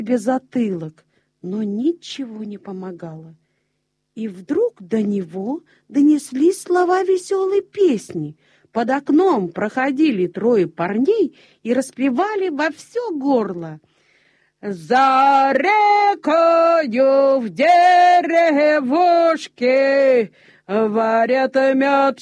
себе затылок, но ничего не помогало. И вдруг до него донеслись слова веселой песни. Под окном проходили трое парней и распевали во все горло. «За рекою в деревушке варят мед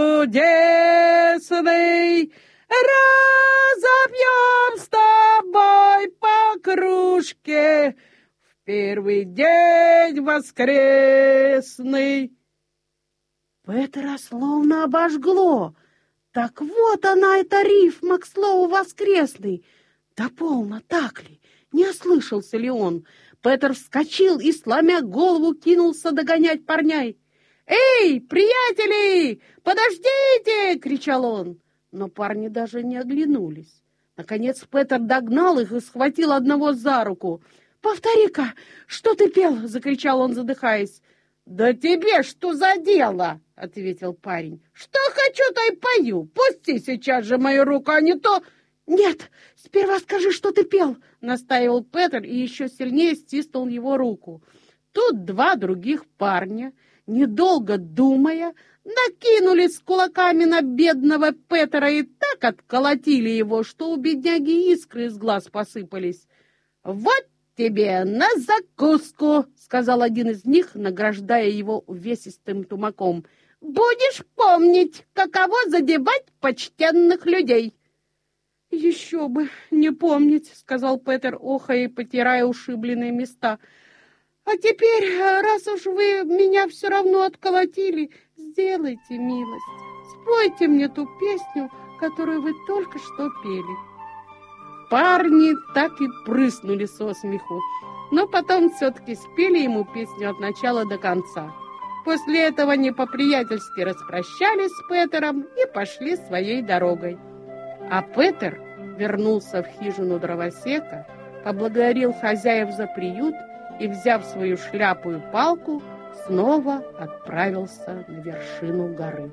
чудесный, разопьем с тобой по кружке в первый день воскресный». Петера словно обожгло. Так вот она, эта рифма к слову «воскресный». Да полно, так ли? Не ослышался ли он? Петер вскочил и, сломя голову, кинулся догонять парней. «Эй, приятели, подождите!» — кричал он. Но парни даже не оглянулись. Наконец Петер догнал их и схватил одного за руку. «Повтори-ка, что ты пел?» — закричал он, задыхаясь. «Да тебе что за дело?» — ответил парень. «Что хочу, то и пою. Пусти сейчас же мою руку, а не то...» «Нет, сперва скажи, что ты пел!» — настаивал Петер и еще сильнее стиснул его руку. Тут два других парня, недолго думая, накинулись кулаками на бедного Петера и так отколотили его, что у бедняги искры из глаз посыпались. «Вот тебе на закуску!» — сказал один из них, награждая его увесистым тумаком. «Будешь помнить, каково задевать почтенных людей!» «Еще бы не помнить», — сказал Петер, охая и потирая ушибленные места. «А теперь, раз уж вы меня все равно отколотили, сделайте милость, спойте мне ту песню, которую вы только что пели». Парни так и прыснули со смеху, но потом все-таки спели ему песню от начала до конца. После этого они по-приятельски распрощались с Петером и пошли своей дорогой. А Петер вернулся в хижину дровосека, поблагодарил хозяев за приют и, взяв свою шляпу и палку, снова отправился на вершину горы.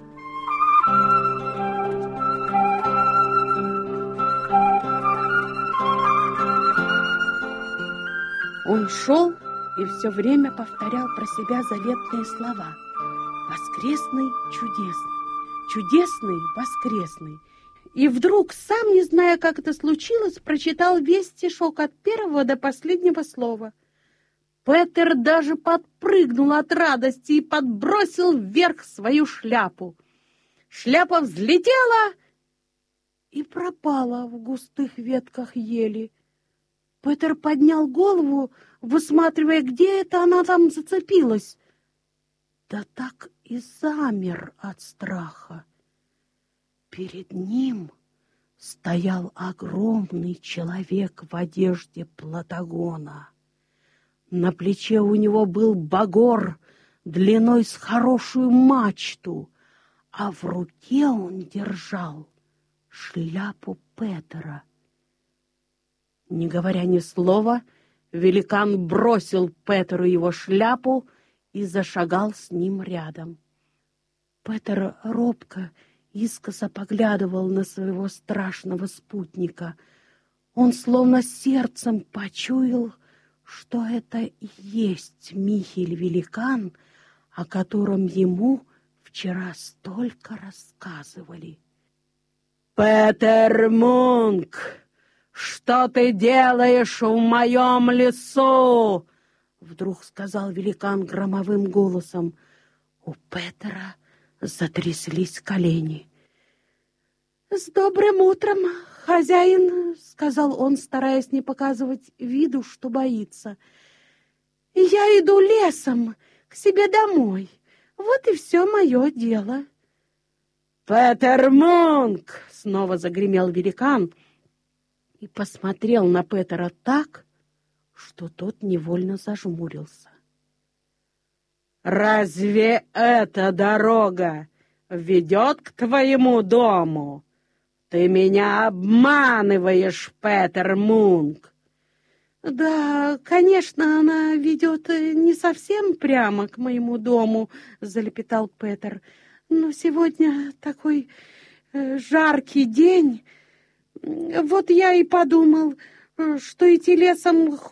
Он шел и все время повторял про себя заветные слова. «Воскресный, чудесный, чудесный, воскресный». И вдруг, сам не зная, как это случилось, прочитал весь стишок от первого до последнего слова. Петер даже подпрыгнул от радости и подбросил вверх свою шляпу. Шляпа взлетела и пропала в густых ветках ели. Петер поднял голову, высматривая, где это она там зацепилась. Да так и замер от страха. Перед ним стоял огромный человек в одежде Платагона. На плече у него был багор длиной с хорошую мачту, а в руке он держал шляпу Петера. Не говоря ни слова, великан бросил Петеру его шляпу и зашагал с ним рядом. Петер робко, искоса поглядывал на своего страшного спутника. Он словно сердцем почуял, что это и есть Михель-великан, о котором ему вчера столько рассказывали. «Петер Мунк, что ты делаешь в моем лесу?» Вдруг сказал великан громовым голосом. У Петера затряслись колени. «С добрым утром, хозяин!» — сказал он, стараясь не показывать виду, что боится. «Я иду лесом к себе домой. Вот и все мое дело». «Петер Мунк!» — снова загремел великан и посмотрел на Петера так, что тот невольно зажмурился. «Разве эта дорога ведет к твоему дому? Ты меня обманываешь, Петер Мунк!» «Да, конечно, она ведет не совсем прямо к моему дому», — залепетал Петер. «Но сегодня такой жаркий день. Вот я и подумал, что идти лесом